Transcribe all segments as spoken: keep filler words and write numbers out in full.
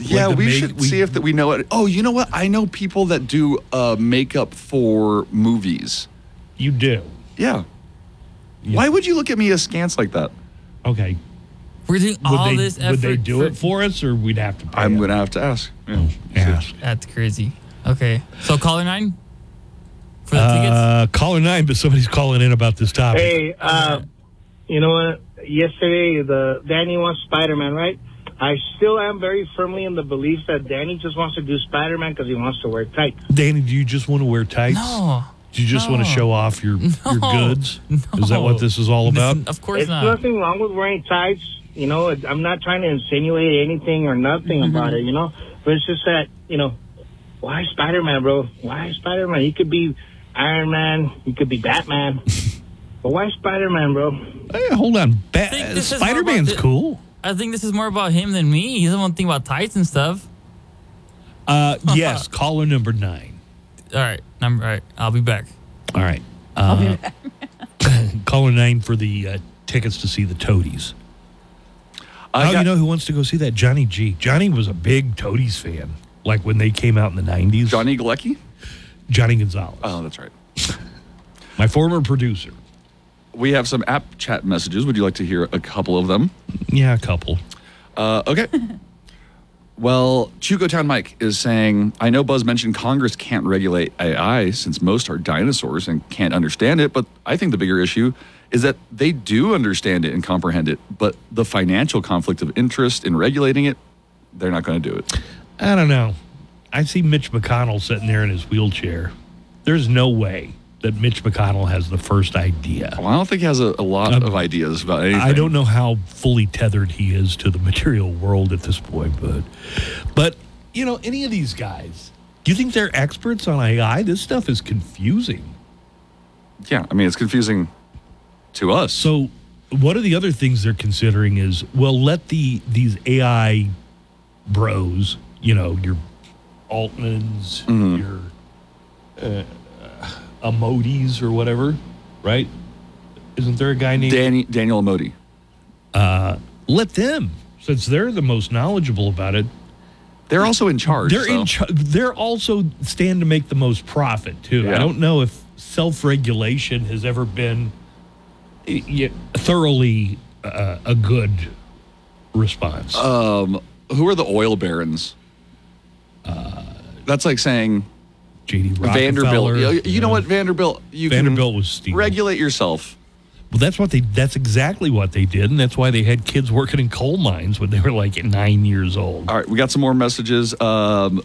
Yeah, like the we make- should see if that we know it. Oh, you know what? I know people that do uh, makeup for movies. You do. Yeah. You- Why would you look at me askance like that? Okay. We're doing Would all they, this effort. would they do for, it for us, or we'd have to pay I'm it? going to have to ask. Yeah. Ask. That's crazy. Okay. So caller nine for the tickets. Uh, caller nine, but somebody's calling in about this topic. Hey, uh, you know what? Yesterday, the Danny wants Spider-Man, right? I still am very firmly in the belief that Danny just wants to do Spider-Man because he wants to wear tights. Danny, do you just want to wear tights? No. Do you just No. want to show off your, your No. goods? No. Is that what this is all about? This- of course There's not. nothing wrong with wearing tights. You know, I'm not trying to insinuate anything or nothing Mm-hmm. about it, you know? But it's just that, you know, why Spider-Man, bro? Why Spider-Man? He could be Iron Man. He could be Batman. But why Spider-Man, bro? Hey, hold on. Ba- think this is more Spider-Man's about the- cool. I think this is more about him than me. He doesn't want to think about tights and stuff. Uh, yes, caller number nine. All right. Number. All right. I'll be back. All right. Uh, caller nine for the uh, tickets to see the Toadies. I Oh, got- you know who wants to go see that? Johnny G. Johnny was a big Toadies fan, like when they came out in the nineties. Johnny Galecki? Johnny Gonzalez, Oh, that's right. my former producer. We have some app chat messages. Would you like to hear a couple of them? Yeah, a couple. Uh, okay. Well, Chucotown Mike is saying, I know Buzz mentioned Congress can't regulate A I since most are dinosaurs and can't understand it, but I think the bigger issue is that they do understand it and comprehend it, but the financial conflict of interest in regulating it, they're not going to do it. I don't know. I see Mitch McConnell sitting there in his wheelchair. There's no way that Mitch McConnell has the first idea. Well, I don't think he has a, a lot Um, of ideas about anything. I don't know how fully tethered he is to the material world at this point, but but you know, any of these guys, do you think they're experts on A I? This stuff is confusing. Yeah, I mean, it's confusing to us. So one of the other things they're considering is, well, let the these A I bros, you know, your Altmans, Mm-hmm. your uh, Emojis or whatever, right? Isn't there a guy named Danny, Daniel Amodi. let them, since they're the most knowledgeable about it. They're also in charge. They're so. in. Char- they're also stand to make the most profit too. Yeah. I don't know if self-regulation has ever been uh, y- thoroughly uh, a good response. Um, who are the oil barons? Uh, That's like saying J D Vanderbilt. Rockefeller. You, you know yeah. what, Vanderbilt? You Vanderbilt can was stealing. regulate yourself. Well, that's what they. That's exactly what they did, and that's why they had kids working in coal mines when they were like nine years old. All right, we got some more messages. Um,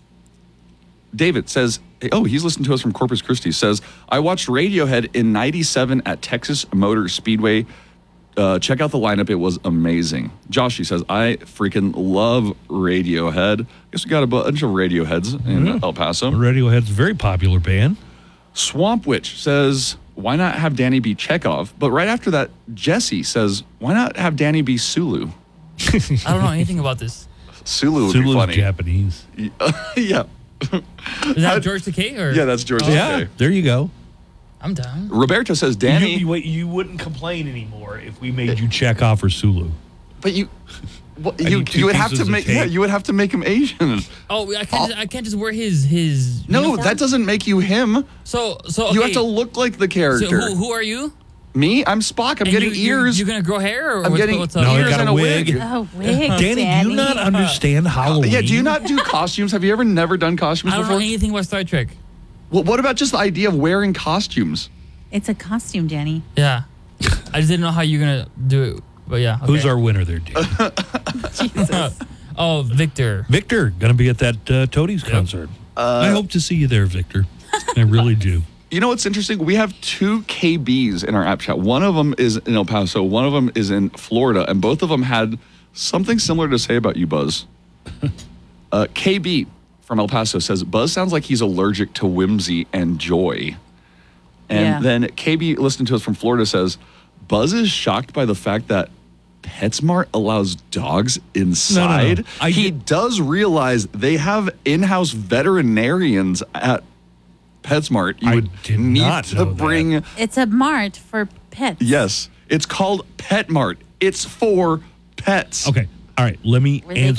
David says, oh, he's listening to us from Corpus Christi. Says, I watched Radiohead in ninety-seven at Texas Motor Speedway. Uh, check out the lineup. It was amazing. Josh, he says, I freaking love Radiohead. Guess we got a bunch of Radioheads in Mm-hmm. El Paso. Radiohead's a very popular band. Swamp Witch says, why not have Danny be Chekhov? But right after that, Jesse says, why not have Danny be Sulu? I don't know anything about this. Sulu would be Sulu's funny. Japanese. yeah. Is that George Takei or? Yeah, that's George. Yeah, Okay. there you go. I'm down. Roberto says, Danny. You, you, wait, you wouldn't complain anymore if we made you check off for Sulu. But you, well, I you, need two you would have to pieces of make, tape. yeah, you would have to make him Asian. Oh, I can't. Just, I can't just wear his his. No, uniform? that doesn't make you him. So so okay. You have to look like the So character. who, who are you? Me, I'm Spock. I'm And getting you, you're- ears. You're gonna grow hair or I'm what's, getting what's up? No, he ears got and a a wig. wig. Oh, wig, Danny, Danny. do you not understand Halloween? Yeah, do you not do costumes? Have you ever never done costumes I don't before? know anything about Star Trek. Well, what about just the idea of wearing costumes? It's a costume, Danny. Yeah, I just didn't know how you're gonna do it. But yeah, okay. Who's our winner there, Dave? Jesus. Oh, Victor. Victor, going to be at that uh, Toadies concert. I hope to see you there, Victor. I really do. You know what's interesting? We have two K Bs in our app chat. One of them is in El Paso. One of them is in Florida. And both of them had something similar to say about you, Buzz. uh, K B from El Paso says, Buzz sounds like he's allergic to whimsy and joy. And Yeah. then K B, listening to us from Florida, says, Buzz is shocked by the fact that PetSmart allows dogs inside. I he get- does realize they have in-house veterinarians at PetSmart. You I would did need not to know that. bring. It's a mart for pets. Yes, it's called PetMart. It's for pets. Okay. All right. Let me Were they answer